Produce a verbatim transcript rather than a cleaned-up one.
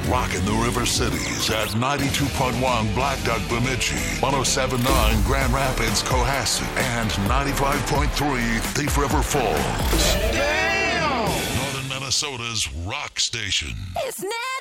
rocking the River Cities at ninety-two point one Black Duck Bemidji, one oh seven point nine Grand Rapids Cohasset, and ninety-five point three Thief River Falls. Damn! Northern Minnesota's rock station. It's not